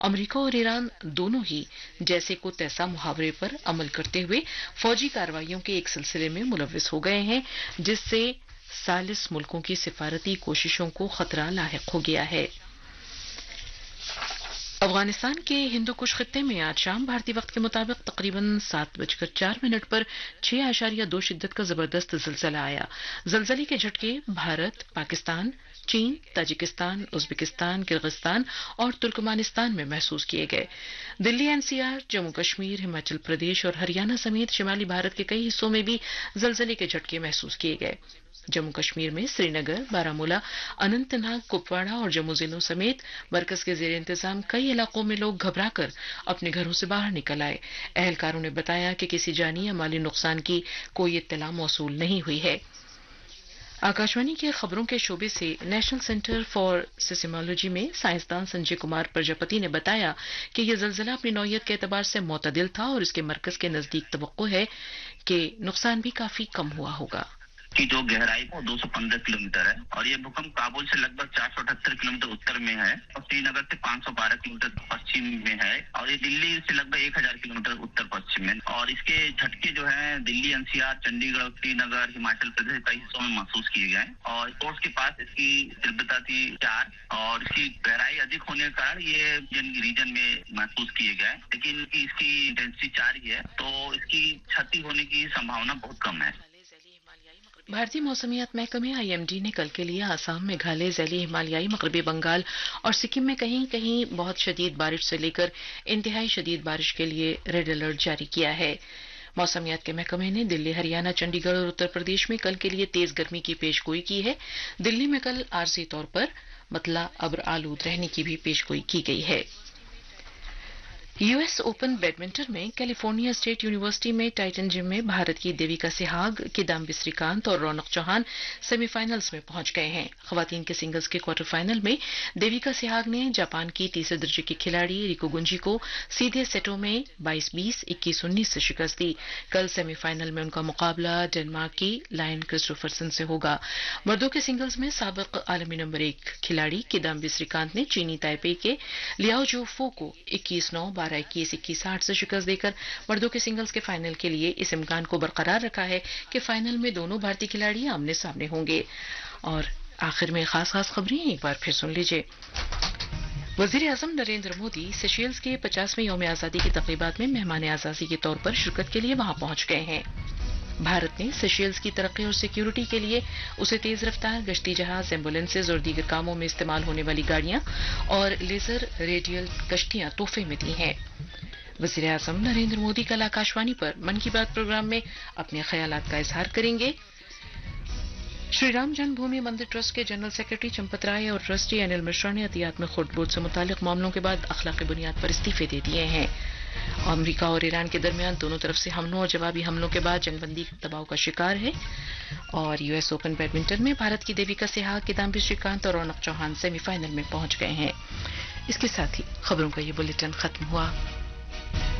America और Iran दोनों ही जैसे को तैसा मुहावरे पर अमल करते हुए फौजी कार्रवाइयों के एक सिलसिले में मुलव्विस हो गए हैं, जिससे सालिस मुल्कों की सिफारती कोशिशों को खतरा लाहिक हो गया है। अफगानिस्तान के हिंदू कुश खित्ते में आज शाम भारतीय वक्त के मुताबिक तकरीबन 7:04 पर 6.2 शिद्दत का जबरदस्त जिलजिला आया। जिलजिले के झटके भारत, पाकिस्तान, चीन, ताजिकिस्तान, उज्बेकिस्तान, किर्गिस्तान और तुर्कमानिस्तान में महसूस किए गए। दिल्ली एनसीआर, जम्मू कश्मीर, हिमाचल प्रदेश और हरियाणा समेत शिमाली भारत के कई हिस्सों में भी जिलजिले के झटके महसूस किए गए। जम्मू कश्मीर में श्रीनगर, बारामूला, अनंतनाग, कुपवाड़ा और जम्मू जिलों समेत मरकज के जेर इंतजाम कई इलाकों में लोग घबराकर अपने घरों से बाहर निकल आए। एहलकारों ने बताया कि किसी जानी या माली नुकसान की कोई इत्तला मौसूल नहीं हुई है। आकाशवाणी के खबरों के शोबे से नेशनल सेंटर फॉर सिस्मोलॉजी में साइंसदान संजय कुमार प्रजापति ने बताया कि यह जलजिला अपनी नौयत के एतबार से मोतदिल था और इसके मरकज के नजदीक तवक्को है कि नुकसान भी काफी कम हुआ होगा। की जो गहराई वो 215 किलोमीटर है और ये भूकंप काबुल से लगभग 478 किलोमीटर उत्तर में है और श्रीनगर से 512 किलोमीटर पश्चिम में है और ये दिल्ली से लगभग 1000 किलोमीटर उत्तर पश्चिम में और इसके झटके जो है दिल्ली, एनसीआर, चंडीगढ़, श्रीनगर, हिमाचल प्रदेश कई हिस्सों में महसूस किए गए और रिपोर्ट्स के पास इसकी तीव्रता थी 4 और इसकी गहराई अधिक होने के कारण ये रीजन में महसूस किए गए, लेकिन इसकी इंटेंसिटी 4 ही है तो इसकी क्षति होने की संभावना बहुत कम है। भारतीय मौसमियात महकमे आईएमडी ने कल के लिए आसाम, मेघालय, ज़ैली हिमालयाई, मगरबी बंगाल और सिक्किम में कहीं कहीं बहुत शदीद बारिश से लेकर इंतहाई शदीद बारिश के लिए रेड अलर्ट जारी किया है। मौसमियात के महकमे ने दिल्ली, हरियाणा, चंडीगढ़ और उत्तर प्रदेश में कल के लिए तेज गर्मी की पेशगोई की है। दिल्ली में कल आरजी तौर पर मतला अब्र आलूद रहने की भी पेशगोई की गई है। यूएस ओपन बैडमिंटन में कैलिफोर्निया स्टेट यूनिवर्सिटी में टाइटन जिम में भारत की देविका सिहाग, किदाम्बी श्रीकांत और रौनक चौहान सेमीफाइनल्स में पहुंच गए हैं। खवातीन के सिंगल्स के क्वार्टर फाइनल में देविका सिहाग ने जापान की तीसरे दर्जे की खिलाड़ी रिको गुंजी को सीधे सेटों में 22-20, 21-19 से शिकस्त दी। कल सेमीफाइनल में उनका मुकाबला डेनमार्क की लायन क्रिस्टोफरसन से होगा। मर्दों के सिंगल्स में साबिक आलमी नंबर 1 खिलाड़ी किदाम्बी श्रीकांत ने चीनी ताइपे के लियाओ जोफो को 21-9, 12-21, 21-8 से शिकस्त देकर मर्दों के सिंगल्स के फाइनल के लिए इस इम्कान को बरकरार रखा है कि फाइनल में दोनों भारतीय खिलाड़ी आमने सामने होंगे। और आखिर में खास खबरें एक बार फिर सुन लीजिए। वजीर आजम नरेंद्र मोदी सेशेल्स के 50वें यौम आजादी की तकरीबात में मेहमान आजादी के तौर पर शिरकत के लिए वहां पहुंच गए हैं। भारत ने सेशेल्स की तरक्की और सिक्योरिटी के लिए उसे तेज रफ्तार गश्ती जहाज, एम्बुलेंसेज और दीगर कामों में इस्तेमाल होने वाली गाड़ियां और लेजर रेडियल कश्तियां तोहफे में दी हैं। वजीर आजम नरेंद्र मोदी कल आकाशवाणी पर मन की बात प्रोग्राम में अपने ख्यालात का इजहार करेंगे। श्री राम जन्मभूमि मंदिर ट्रस्ट के जनरल सेक्रेटरी चंपत राय और ट्रस्टी अनिल मिश्रा ने अतियात में खुर्द बोर्ड से मुतालिक मामलों के बाद अखलाकी बुनियाद पर इस्तीफे दे दिए हैं। अमेरिका और ईरान के दरमियान दोनों तरफ से हमलों और जवाबी हमलों के बाद जंगबंदी दबाव का शिकार है। और यूएस ओपन बैडमिंटन में भारत की देविका सिहाग, किदाम्बी श्रीकांत और रौनक चौहान सेमीफाइनल में पहुंच गए हैं। इसके साथ ही खबरों का ये बुलेटिन खत्म हुआ।